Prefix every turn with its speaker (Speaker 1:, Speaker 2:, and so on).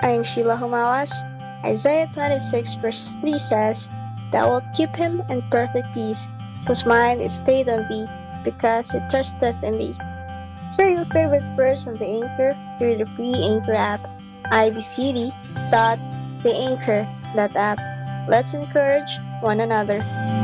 Speaker 1: I am Sheila Humawas. Isaiah 26 verse 3 says, "Thou wilt keep him in perfect peace, whose mind is stayed on thee, because he trusteth in thee." Share your favorite verse on the Anchor through the free Anchor app, ibcd.theanchor.app. Let's encourage one another.